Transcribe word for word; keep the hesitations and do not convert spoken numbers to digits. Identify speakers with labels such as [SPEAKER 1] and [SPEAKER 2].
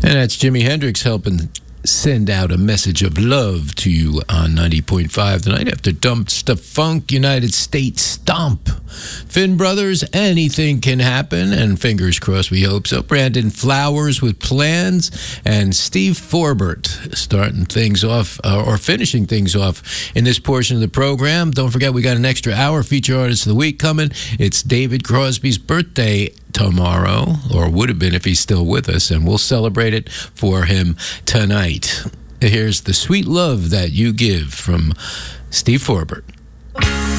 [SPEAKER 1] And that's Jimi Hendrix helping send out a message of love to you on ninety point five tonight after Dump Stuff Funk United States Stomp. Finn Brothers, Anything Can Happen, and fingers crossed we hope so. Brandon Flowers with Plans, and Steve Forbert starting things off, uh, or finishing things off in this portion of the program. Don't forget we got an extra hour feature artist of the week coming. It's David Crosby's birthday tomorrow, or would have been if he's still with us, and we'll celebrate it for him tonight. Here's The Sweet Love That You Give from Steve Forbert.